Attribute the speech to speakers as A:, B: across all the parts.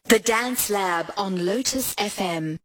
A: The Dance Lab on Lotus FM.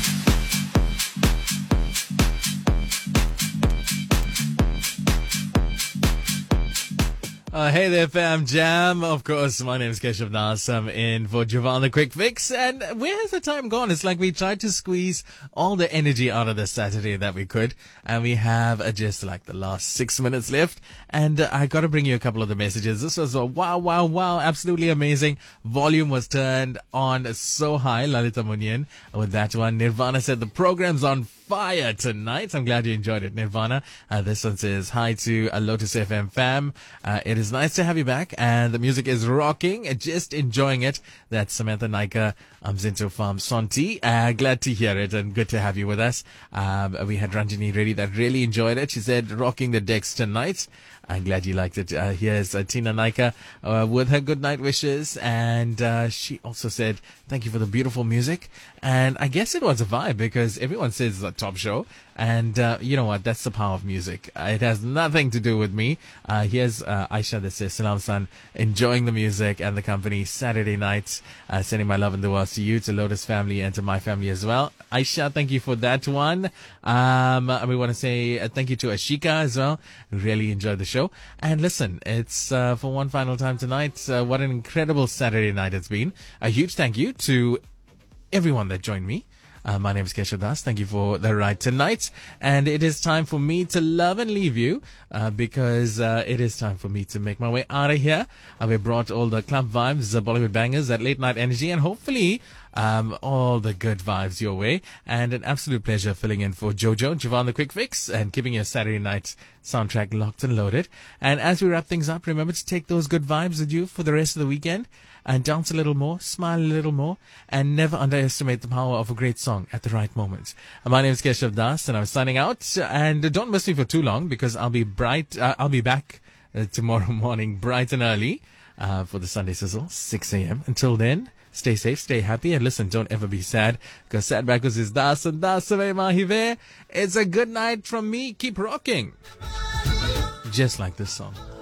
B: Hey there, fam jam. Of course, my name is Keshav Das. I'm in for Javan the Quick Fix. And where has the time gone? It's like we tried to squeeze all the energy out of this Saturday that we could. And we have just like the last 6 minutes left. And I got to bring you a couple of the messages. This was a wow. Absolutely amazing. Volume was turned on so high. Lalita Munyan with that one. Nirvana said the program's on fire tonight. I'm glad you enjoyed it, Nirvana. This one says hi to a Lotus FM fam. It is nice to have you back, and the music is rocking. Just enjoying it. That's Samantha Naika. I'm Zinto from Sonti. Glad to hear it, and good to have you with us. We had Ranjini Reddy that really enjoyed it. She said, rocking the decks tonight. I'm glad you liked it. Here's Tina Naika with her good night wishes. And she also said, thank you for the beautiful music. And I guess it was a vibe because everyone says it's a top show. And you know what? That's the power of music. It has nothing to do with me. Here's Aisha that says, Salam San, enjoying the music and the company Saturday nights. Sending my love and the world to you, to Lotus family, and to my family as well. Aisha, thank you for that one. We want to say thank you to Ashika as well. Really enjoyed the show. And listen, it's for one final time tonight. What an incredible Saturday night it's been. A huge thank you to everyone that joined me. My name is Keshav Das. Thank you for the ride tonight. And it is time for me to love and leave you because it is time for me to make my way out of here. We brought all the club vibes, the Bollywood bangers, that late night energy, and hopefully all the good vibes your way. And an absolute pleasure filling in for Jojo, Javan the Quick Fix, and keeping your Saturday night soundtrack locked and loaded. And as we wrap things up, remember to take those good vibes with you for the rest of the weekend. And dance a little more, smile a little more, and never underestimate the power of a great song at the right moment. My name is Keshav Das, and I'm signing out. And don't miss me for too long because I'll be back tomorrow morning, bright and early, for the Sunday Sizzle, 6 a.m. Until then, stay safe, stay happy, and listen, don't ever be sad, because sad backwards is Das and Das Mahive. It's a good night from me. Keep rocking. Just like this song.